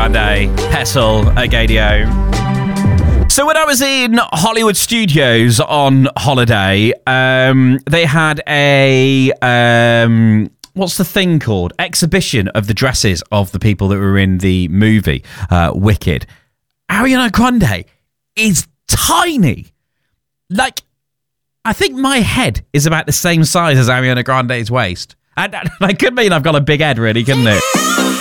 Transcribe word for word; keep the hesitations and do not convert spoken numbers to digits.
Grande, Pestle, Agadio. So when I was in Hollywood Studios on holiday, um, they had a... Um, what's the thing called? Exhibition of the dresses of the people that were in the movie, uh, Wicked. Ariana Grande is tiny. Like, I think my head is about the same size as Ariana Grande's waist. And that could mean I've got a big head, really, couldn't it?